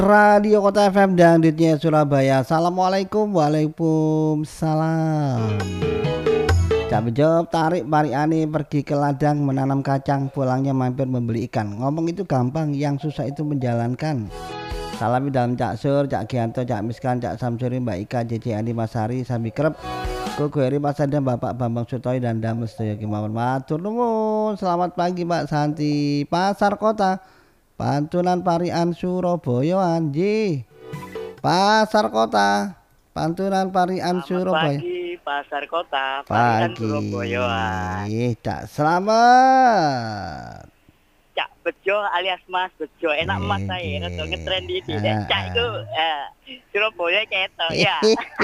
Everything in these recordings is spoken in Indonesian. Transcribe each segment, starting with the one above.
Radio Kota FM Dangdutnya Surabaya. Assalamualaikum. Waalaikumsalam. Cak Bejo tarik Pariani pergi ke ladang menanam kacang, pulangnya mampir membeli ikan. Ngomong itu gampang, yang susah itu menjalankan. Salami dalam Cak Sur, Cak Gianto, Cak Miskan, Cak Samsuri, Mbak Ika, JJ Andi Masari, Sambi Krep, Koko Heri Mas Adam, Bapak Bambang Sutoy dan Dames Toyo Kimawan. Matur nuwun. Selamat pagi Mbak Santi. Pasar Kota Pantunan Parian Surabaya Anji. Pasar Kota Pantunan Parian Surabaya. Pagi Pasar Kota Parian Surabaya. Cak selamat. Cak Bejo alias Mas Bejo, enak Mas saya rada ngetren di sini. Cak itu Surabaya ketok ya.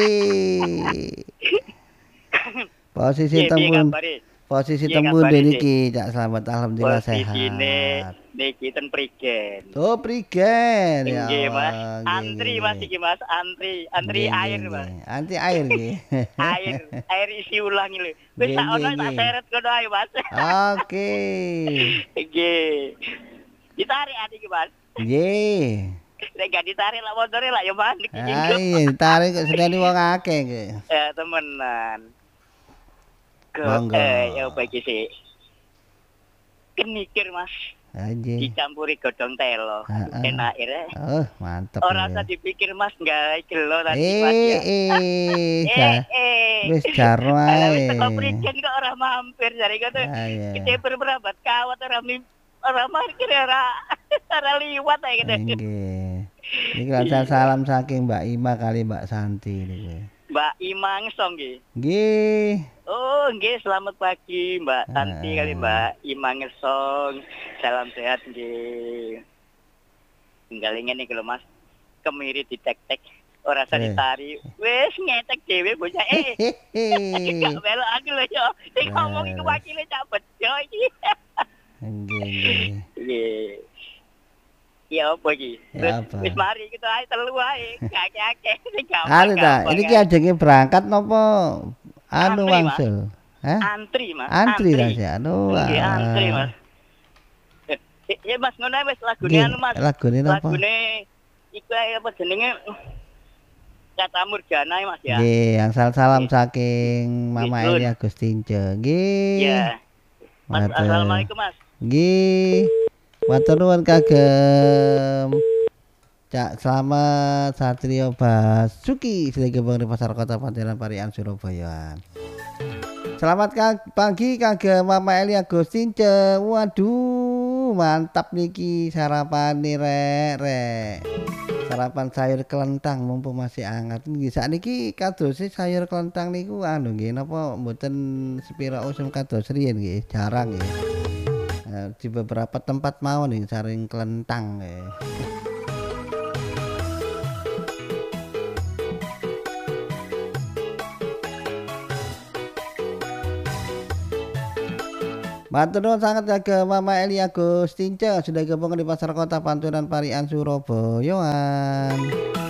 Posisi tembun niki Cak selamat, alhamdulillah sehat. Posisine niki ten prigen. Oh prigen ya. Nggih Mas. Antri Mas iki Mas, antri air Mas. Antri air nggih. Air isi ulang lho. Wis tak ono tak seret kono ae Mas. Oke. Nggih. Ditarik iki Mas. Nggih. Nek gak ditarik lak motore lak yo panik iki. Iya, ditarik kok sedene wong akeh nggih. Temenan. Monggo. Ya apa iki sih? Kenikir Mas. Anjir. Dicampuri godhong telo. Enak ya. Oh, mantep. Ora usah dipikir Mas, gawe gelo tadi Mas. Wis jarno ae. Wis teko prigen kok ora mampir jare kok. Kita berberat kawat ora markir ora liwat ae gitu. Nggih. Iki salam saking Mbak Ima kali Mbak Santi niku. Mbak Ima ngesong nggih. Nggih. Oh, nggih, selamat pagi Mbak Santi kali Mbak Ima ngesong. Salam sehat nggih. Tinggal ngene iki lho Mas. Kemiri ditek-tek ora usah ditari. Wis ngetek dhewe bocah. Gak melok aku lho yo. Sing ngomong iki wakile Cak Bejo iki. Nggih. Ya apa iki? Wis mari kita ae telu ae. Kakek-kakek sing gampang. Ini ki ajenge berangkat napa anu wangsul? Antri Mas. Antri ta sih. Nggih, antri Mas. Ya Mas ngono wis lagune anu Mas. Lagune napa? Lagune iku apa jenenge? Kata Murjana Mas ya. Nggih, salam saking Mama Eli Agustince. Nggih. Iya. Mas, assalamualaikum Mas. Nggih. Matur nuwun kagem. Cak selamat Satrio Basuki sudah gabung di Pasar Kota Pantunan Parian Surabaya. Selamat pagi kagem Mama Eli Agustince. Waduh, mantap niki sarapane rek. Sarapan sayur kelentang mumpung masih hangat. Nggih sakniki kados sayur kelentang niku anu nggih napa mboten sepira usum kados riyen nggih, jarang nggih. Di beberapa tempat mau nih saring kelentang nggih. Matur nuwun sangat ke Mama Eli Agustince sudah gabung di Pasar Kota Pantunan Parian Surabaya.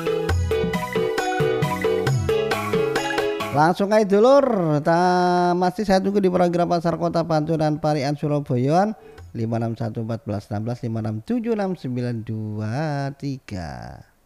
Langsung aja dulur, masih saya tunggu di program Pasar Kota Pantunan Parian Surabaya 561 14 16 567 6923.